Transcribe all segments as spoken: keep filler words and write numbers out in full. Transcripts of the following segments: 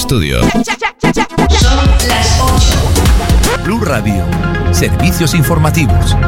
estudio. Son las ocho. Blue Radio. Servicios informativos.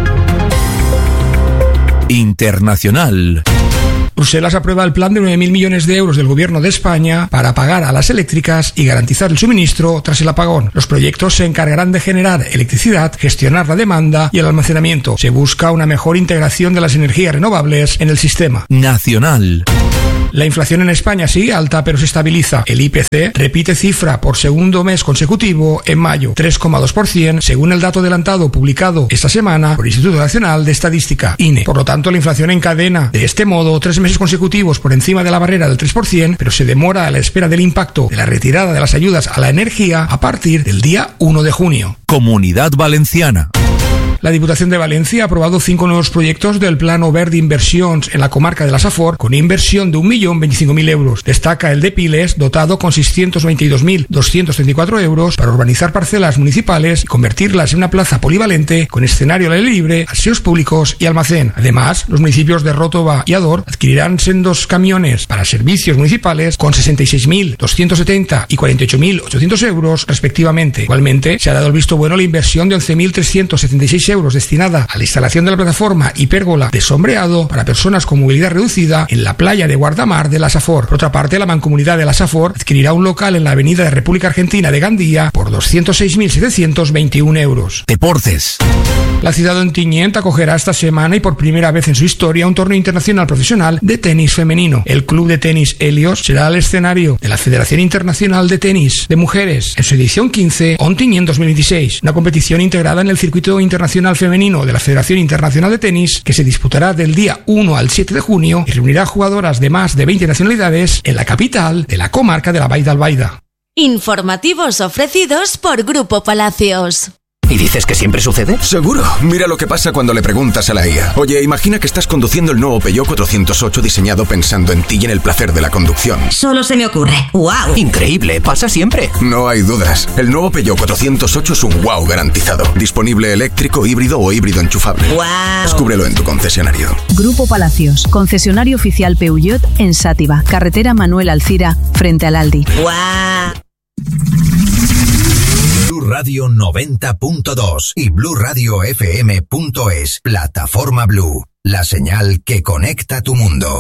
Internacional. Bruselas aprueba el plan de nueve mil millones de euros del Gobierno de España para pagar a las eléctricas y garantizar el suministro tras el apagón. Los proyectos se encargarán de generar electricidad, gestionar la demanda y el almacenamiento. Se busca una mejor integración de las energías renovables en el sistema. Nacional. La inflación en España sigue alta, pero se estabiliza. El I P C repite cifra por segundo mes consecutivo en mayo, tres coma dos por ciento, según el dato adelantado publicado esta semana por el Instituto Nacional de Estadística, I N E. Por lo tanto, la inflación encadena de este modo tres meses consecutivos por encima de la barrera del tres por ciento, pero se demora a la espera del impacto de la retirada de las ayudas a la energía a partir del día uno de junio. Comunidad Valenciana. La Diputación de Valencia ha aprobado cinco nuevos proyectos del Plano Verde Inversions en la comarca de la Safor, con inversión de un millón veinticinco mil euros. Destaca el de Piles, dotado con seiscientos veintidós mil doscientos treinta y cuatro euros para urbanizar parcelas municipales y convertirlas en una plaza polivalente con escenario al aire libre, aseos públicos y almacén. Además, los municipios de Rótova y Ador adquirirán sendos camiones para servicios municipales con sesenta y seis mil doscientos setenta y cuarenta y ocho mil ochocientos euros respectivamente. Igualmente, se ha dado el visto bueno a la inversión de once mil trescientos setenta y seis euros destinada a la instalación de la plataforma y pérgola de sombreado para personas con movilidad reducida en la playa de Guardamar de la Safor. Por otra parte, la Mancomunidad de la Safor adquirirá un local en la avenida de República Argentina de Gandía por doscientos seis mil setecientos veintiuno euros. Deportes. La ciudad de Ontinyent acogerá esta semana y por primera vez en su historia un torneo internacional profesional de tenis femenino. El club de tenis Helios será el escenario de la Federación Internacional de Tenis de Mujeres en su edición quince, Ontinyent dos mil veintiséis, una competición integrada en el circuito internacional femenino de la Federación Internacional de Tenis que se disputará del día uno al siete de junio y reunirá jugadoras de más de veinte nacionalidades en la capital de la comarca de la Baix d'Albaida. Informativos ofrecidos por Grupo Palacios. ¿Y dices que siempre sucede? Seguro. Mira lo que pasa cuando le preguntas a la I A. Oye, imagina que estás conduciendo el nuevo Peugeot cuatrocientos ocho diseñado pensando en ti y en el placer de la conducción. Solo se me ocurre. ¡Wow! Increíble, pasa siempre. No hay dudas. El nuevo Peugeot cuatrocientos ocho es un wow garantizado. Disponible eléctrico, híbrido o híbrido enchufable. ¡Wow! Descúbrelo en tu concesionario. Grupo Palacios, concesionario oficial Peugeot en Sátiva, carretera Manuel Alcira, frente al Aldi. ¡Wow! Blue Radio noventa punto dos y Blue Radio F M punto es. Plataforma Blue, la señal que conecta tu mundo.